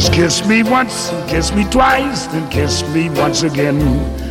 Kiss me once, and kiss me twice, then kiss me once again.